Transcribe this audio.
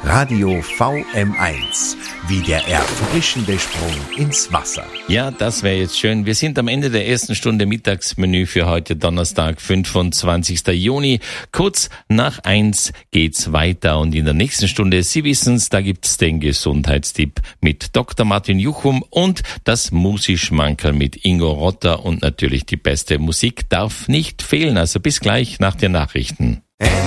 Radio VM1, wie der erfrischende Sprung ins Wasser. Ja, das wäre jetzt schön. Wir sind am Ende der ersten Stunde Mittagsmenü für heute Donnerstag, 25. Juni. Kurz nach 1 geht's weiter und in der nächsten Stunde, Sie wissen's, da gibt's den Gesundheitstipp mit Dr. Martin Juchum und das Musi-Schmankerl mit Ingo Rotter und natürlich die beste Musik darf nicht fehlen. Also bis gleich nach den Nachrichten.